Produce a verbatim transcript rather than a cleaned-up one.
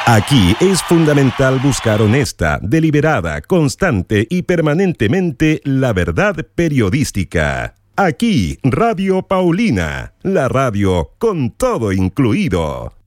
Aquí es fundamental buscar honesta, deliberada, constante y permanentemente la verdad periodística. Aquí, Radio Paulina, la radio con todo incluido.